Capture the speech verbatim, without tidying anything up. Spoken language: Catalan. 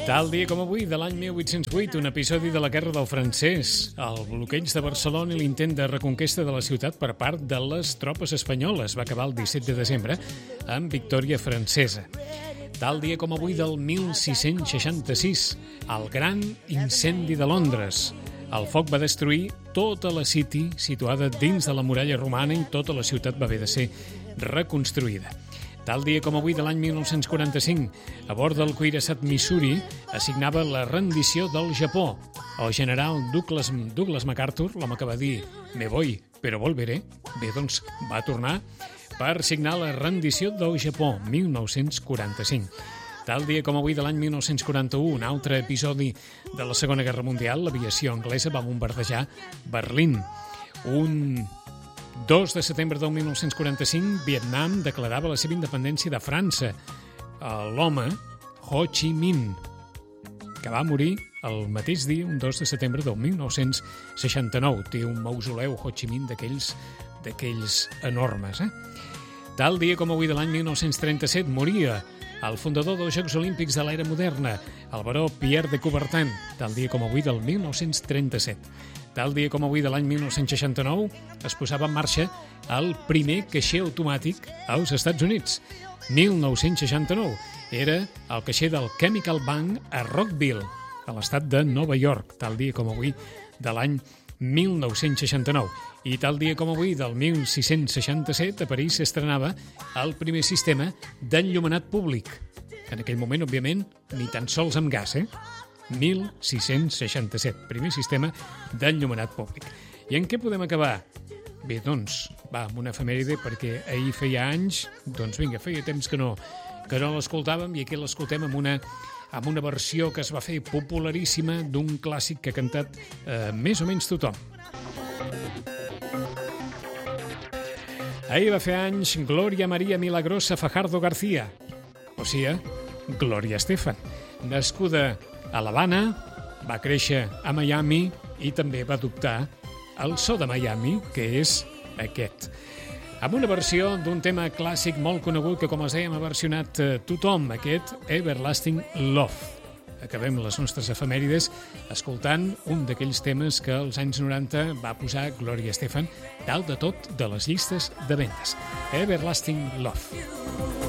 Tal dia com avui, de l'any mil vuit-cents vuit, un episodi de la Guerra del Francès, el bloqueig de Barcelona i l'intent de reconquesta de la ciutat per part de les tropes espanyoles va acabar el disset de desembre amb victòria francesa. Tal dia com avui del mil sis-cents seixanta-sis, el gran incendi de Londres. El foc va destruir tota la City situada dins de la muralla romana i tota la ciutat va haver de ser reconstruïda. Tal dia com avui de l'any mil nou-cents quaranta-cinc, a bord del cuirassat Missouri, assignava la rendició del Japó. El general Douglas, Douglas MacArthur, l'home que va dir «Me voy, pero volveré», bé, doncs, va tornar per signar la rendició del Japó, mil nou-cents quaranta-cinc. Tal dia com avui de l'any mil nou-cents quaranta-u, un altre episodi de la Segona Guerra Mundial, l'aviació anglesa va bombardejar Berlín. Un dos de setembre del mil nou-cents quaranta-cinc, Vietnam declarava la seva independència de França. L'home, Ho Chi Minh, que va morir el mateix dia, un dos de setembre del mil nou-cents seixanta-nou. Té un mausoleu, Ho Chi Minh, d'aquells d'aquells enormes. Eh? Tal dia com avui de l'any mil nou-cents trenta-set, moria el fundador dels Jocs Olímpics de l'era moderna, el baró Pierre de Coubertin, tal dia com avui del mil nou-cents trenta-set. Tal dia com avui de l'any mil nou-cents seixanta-nou es posava en marxa el primer caixer automàtic als Estats Units. mil nou-cents seixanta-nou era el caixer del Chemical Bank a Rockville, a l'estat de Nova York, tal dia com avui de l'any mil nou-cents seixanta-nou. I tal dia com avui del mil sis-cents seixanta-set a París s'estrenava el primer sistema d'enllumenat públic. En aquell moment, òbviament, ni tan sols amb gas, eh? mil sis-cents seixanta-set, primer sistema d'enllumenat públic. I en què podem acabar? Bé, doncs, va, amb una efemèride, perquè ahir feia anys, doncs vinga, feia temps que no, que no l'escoltàvem, i aquí l'escoltem amb una, amb una versió que es va fer popularíssima d'un clàssic que ha cantat eh, més o menys tothom. Ahir va fer anys Gloria María Milagrosa Fajardo García, o sigui, Gloria Estefan. Nascuda a l'Havana, va créixer a Miami i també va adoptar el so de Miami, que és aquest. Amb una versió d'un tema clàssic molt conegut que, com els dèiem, ha versionat tothom, aquest Everlasting Love. Acabem les nostres efemèrides escoltant un d'aquells temes que als anys noranta va posar Gloria Estefan dalt de tot de les llistes de vendes. Everlasting Love.